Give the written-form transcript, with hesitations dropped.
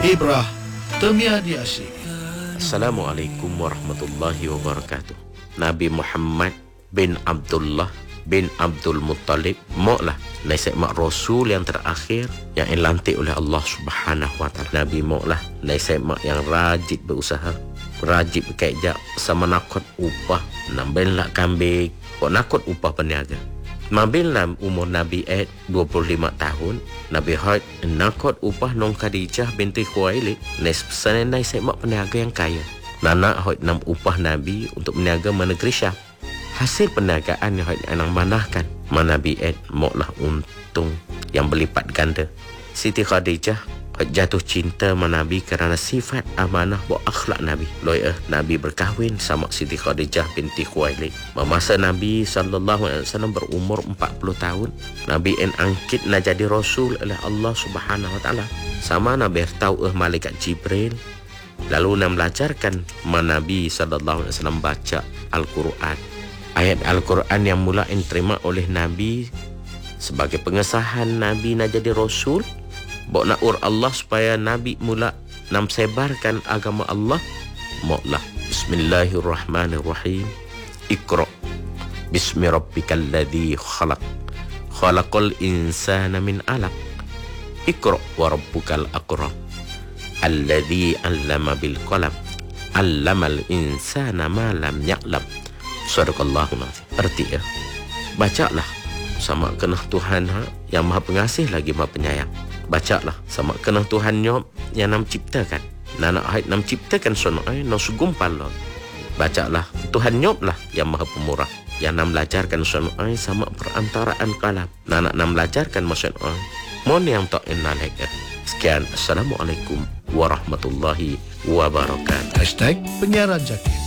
Ibrah Temiadi Asyik. Assalamualaikum warahmatullahi wabarakatuh. Nabi Muhammad bin Abdullah bin Abdul Muttalib moklah naisek mak Rasul yang terakhir yang dilantik oleh Allah Subhanahu wa taala. Nabi moklah naisek mak yang rajin berusaha, rajin bekerja sama nakut upah, nambil nak kambing, kok nakut upah peniaga. Mabila umur Nabi 25 tahun, Nabi Hud nakut upah Nong Khadijah binti Khuwailid, senenai semak peniaga yang kaya. Nana Hud nam upah Nabi untuk meniaga menegeri Syam. Hasil perniagaan yang Hud anang manahkan, Nabi moklah untung yang berlipat ganda. Siti Khadijah jatuh cinta Nabi kerana sifat amanah buat akhlak Nabi. Nabi berkahwin sama Siti Khadijah binti Khuwailid. Masa Nabi SAW berumur 40 tahun, Nabi angkit nak jadi Rasul oleh Allah Subhanahu wa taala. Sama Nabi tahu malaikat Jibril. Lalu nak belajarkan Nabi SAW baca Al-Quran. Ayat Al-Quran yang mula diterima oleh Nabi sebagai pengesahan Nabi nak jadi Rasul. Bok nak Allah supaya Nabi mula nam sebarkan agama Allah. Moklah Bismillahirrahmanirrahim. Iqra Bismi rabbikal ladzi khalaq. Khalaqal insana min 'alaq. Iqra wa rabbukal akram. Alladzi 'allama bil qalam. 'Allamal insana ma lam ya'lam. Sadaqallahu nazim. Arti ya. Bacalah sama kena Tuhan yang Maha Pengasih lagi Maha Penyayang. Bacalah sama kena Tuhan nyop yang nam ciptakan. Nana hait nam ciptakan sonai no sugumpal lo. Bacalah Tuhan nyop lah yang Maha Pemurah, yang nam belajarkan sonai sama perantaraan kalam. Nana nam belajarkan maksud ai. Mon yang tak enalek. Sekian, assalamualaikum warahmatullahi wabarakatuh. Penyiaran Jakir.